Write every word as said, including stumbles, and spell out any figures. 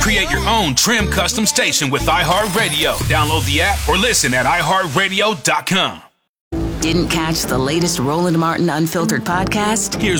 Create your own trim custom station with iHeartRadio. Download the app or listen at i heart radio dot com. Didn't catch the latest Roland Martin Unfiltered podcast? Here's